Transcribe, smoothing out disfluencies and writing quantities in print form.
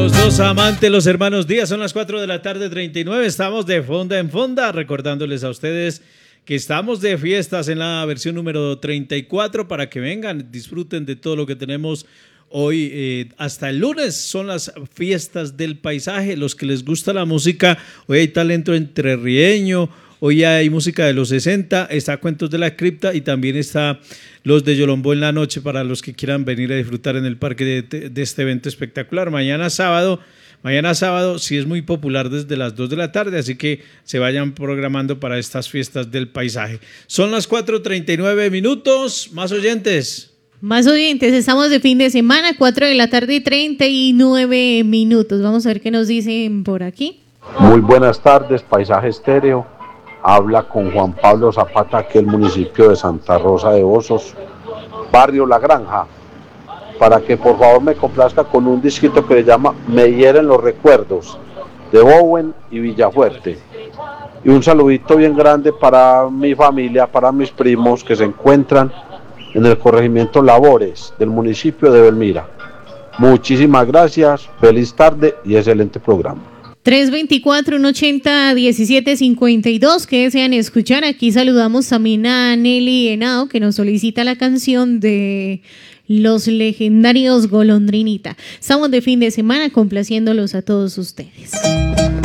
Los dos amantes, los hermanos Díaz, son las 4 de la tarde, 39. Estamos de fonda en fonda, recordándoles a ustedes que estamos de fiestas en la versión número 34 para que vengan, disfruten de todo lo que tenemos hoy. Hasta el lunes son las fiestas del paisaje. Los que les gusta la música, hoy hay talento entrerrieño, hoy hay música de los 60, está Cuentos de la Cripta y también está los de Yolombó en la noche para los que quieran venir a disfrutar en el parque de este evento espectacular. Mañana sábado sí es muy popular desde las 2 de la tarde, así que se vayan programando para estas fiestas del paisaje. Son las 4:39, más oyentes. Más oyentes, estamos de fin de semana, 4 de la tarde, 39 minutos. Vamos a ver qué nos dicen por aquí. Muy buenas tardes, Paisaje Estéreo. Habla con Juan Pablo Zapata, aquí el municipio de Santa Rosa de Osos, barrio La Granja, para que por favor me complazca con un disquito que se llama Me hieren los recuerdos, de Bowen y Villafuerte. Y un saludito bien grande para mi familia, para mis primos que se encuentran en el corregimiento Labores del municipio de Belmira. Muchísimas gracias, feliz tarde y excelente programa. 324-180-1752, que desean escuchar. Aquí saludamos también a Nelly Henao, que nos solicita la canción de Los Legendarios Golondrinita. Estamos de fin de semana complaciéndolos a todos ustedes.